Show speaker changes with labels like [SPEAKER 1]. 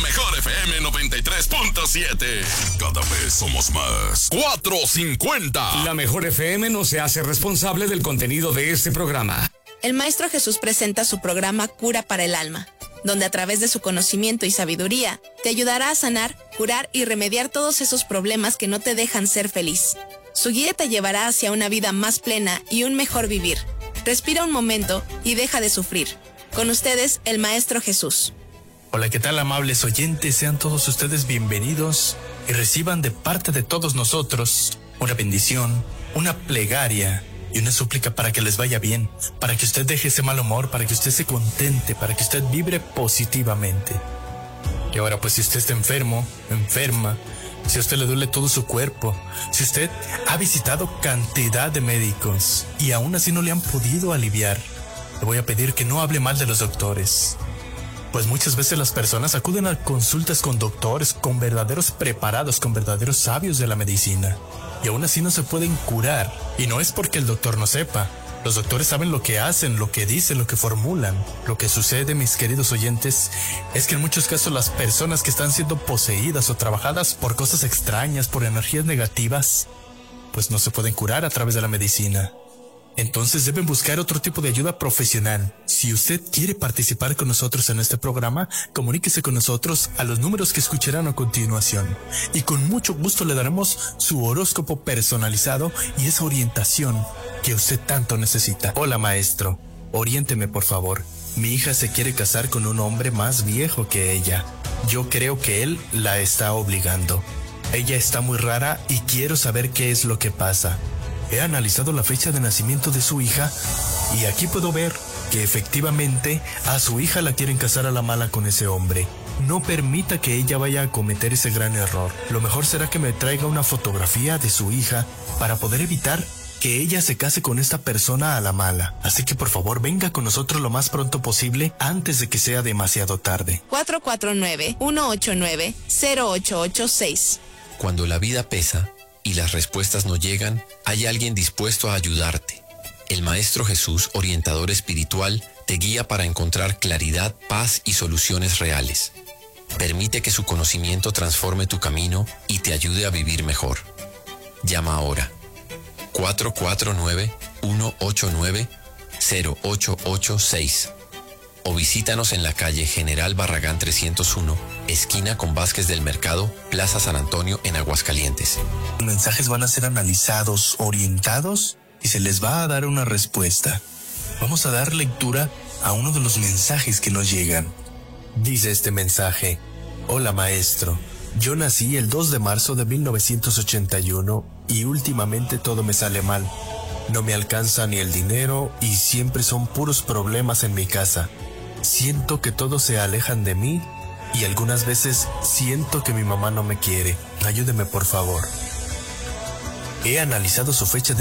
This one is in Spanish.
[SPEAKER 1] mejor FM 93.7. Cada vez somos más. 450.
[SPEAKER 2] La mejor FM no se hace responsable del contenido de este programa.
[SPEAKER 3] El Maestro Jesús presenta su programa Cura para el Alma, donde a través de su conocimiento y sabiduría te ayudará a sanar, curar y remediar todos esos problemas que no te dejan ser feliz. Su guía te llevará hacia una vida más plena y un mejor vivir. Respira un momento y deja de sufrir. Con ustedes, el Maestro Jesús.
[SPEAKER 4] Hola, ¿qué tal, amables oyentes? Sean todos ustedes bienvenidos y reciban de parte de todos nosotros una bendición, una plegaria y una súplica para que les vaya bien, para que usted deje ese mal humor, para que usted se contente, para que usted vibre positivamente. Y ahora, pues, si usted está enfermo, enferma, si a usted le duele todo su cuerpo, si usted ha visitado cantidad de médicos y aún así no le han podido aliviar, le voy a pedir que no hable mal de los doctores. Pues muchas veces las personas acuden a consultas con doctores, con verdaderos preparados, con verdaderos sabios de la medicina. Y aún así no se pueden curar. Y no es porque el doctor no sepa. Los doctores saben lo que hacen, lo que dicen, lo que formulan. Lo que sucede, mis queridos oyentes, es que en muchos casos las personas que están siendo poseídas o trabajadas por cosas extrañas, por energías negativas, pues no se pueden curar a través de la medicina. Entonces deben buscar otro tipo de ayuda profesional. Si usted quiere participar con nosotros en este programa, comuníquese con nosotros a los números que escucharán a continuación. Y con mucho gusto le daremos su horóscopo personalizado y esa orientación que usted tanto necesita. Hola, maestro. Oriénteme, por favor. Mi hija se quiere casar con un hombre más viejo que ella. Yo creo que él la está obligando. Ella está muy rara y quiero saber qué es lo que pasa. He analizado la fecha de nacimiento de su hija y aquí puedo ver que efectivamente a su hija la quieren casar a la mala con ese hombre. No permita que ella vaya a cometer ese gran error. Lo mejor será que me traiga una fotografía de su hija para poder evitar que ella se case con esta persona a la mala. Así que por favor venga con nosotros lo más pronto posible antes de que sea demasiado tarde.
[SPEAKER 3] 449-189-0886.
[SPEAKER 5] Cuando la vida pesa y las respuestas no llegan, hay alguien dispuesto a ayudarte. El Maestro Jesús, orientador espiritual, te guía para encontrar claridad, paz y soluciones reales. Permite que su conocimiento transforme tu camino y te ayude a vivir mejor. Llama ahora. 449-189-0886 o visítanos en la calle General Barragán 301, esquina con Vázquez del Mercado, Plaza San Antonio, en Aguascalientes.
[SPEAKER 4] Los mensajes van a ser analizados, orientados y se les va a dar una respuesta. Vamos a dar lectura a uno de los mensajes que nos llegan. Dice este mensaje: Hola, maestro. Yo nací el 2 de marzo de 1981 y últimamente todo me sale mal. No me alcanza ni el dinero y siempre son puros problemas en mi casa. Siento que todos se alejan de mí y algunas veces siento que mi mamá no me quiere. Ayúdeme, por favor. He analizado su fecha de